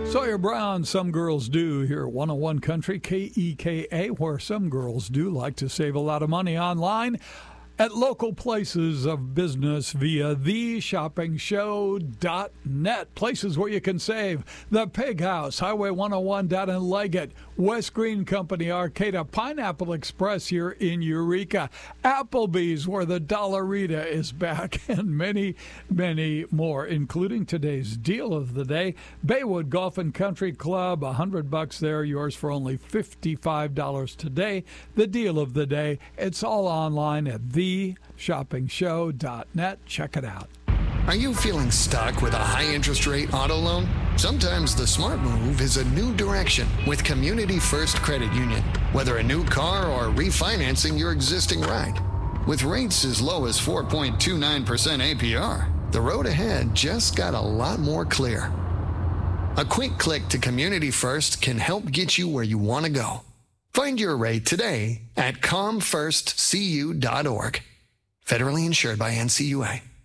Sawyer Brown, Some Girls Do, here at 101 Country, KEKA, where some girls do like to save a lot of money online at local places of business via theshoppingshow.net. Places where you can save. The Pig House, Highway 101 down in Leggett, West Green Company, Arcata, Pineapple Express here in Eureka, Applebee's, where the Dollarita is back, and many, many more, including today's deal of the day. Baywood Golf and Country Club, $100 there, yours for only $55 today. The deal of the day, it's all online at theshoppingshow.net. Check it out. Are you feeling stuck with a high interest rate auto loan? Sometimes the smart move is a new direction with Community First Credit Union. Whether a new car or refinancing your existing ride. With rates as low as 4.29% APR, the road ahead just got a lot more clear. A quick click to Community First can help get you where you want to go. Find your rate today at comfirstcu.org. Federally insured by NCUA.